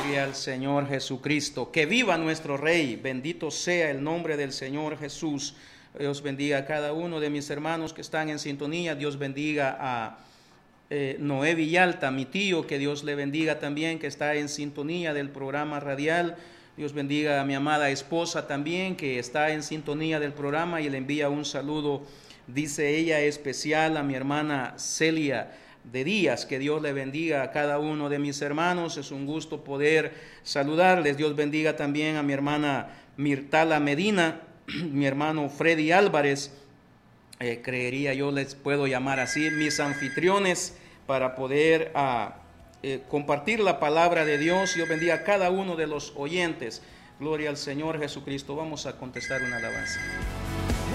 Gloria al Señor Jesucristo. Que viva nuestro Rey. Bendito sea el nombre del Señor Jesús. Dios bendiga a cada uno de mis hermanos que están en sintonía. Dios bendiga a Noé Villalta, mi tío, que Dios le bendiga también, que está en sintonía del programa radial. Dios bendiga a mi amada esposa también, que está en sintonía del programa y le envía un saludo, dice ella, especial a mi hermana Celia de Díaz. Que Dios le bendiga a cada uno de mis hermanos. Es un gusto poder saludarles. Dios bendiga también a mi hermana Mirtala Medina, mi hermano Freddy Álvarez. Creería yo les puedo llamar así, mis anfitriones, para poder compartir la palabra de Dios. Dios bendiga a cada uno de los oyentes. Gloria al Señor Jesucristo. Vamos a contestar una alabanza.